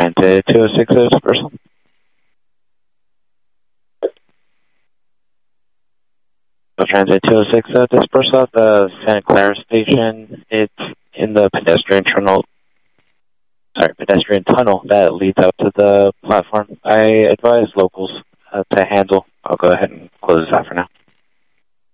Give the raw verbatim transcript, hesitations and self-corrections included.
Transit two oh six oh dispersal. Transit two oh six oh dispersal at the Santa Clara station. It's in the pedestrian tunnel. Sorry, pedestrian tunnel that leads out to the platform. I advise locals uh, to handle. I'll go ahead and close this out for now.